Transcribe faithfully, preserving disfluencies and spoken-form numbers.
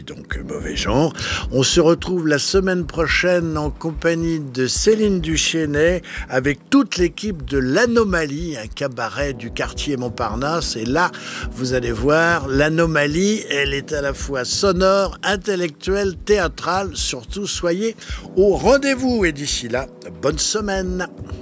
donc mauvais genre. On se retrouve la semaine prochaine en compagnie de Céline Duchesnay avec toute l'équipe de l'Anomalie, un cabaret du quartier Montparnasse. Et là, vous allez voir, l'Anomalie, elle est à la fois sonore, intellectuelle, théâtrale. Surtout, soyez au rendez-vous. Et d'ici là, bonne semaine.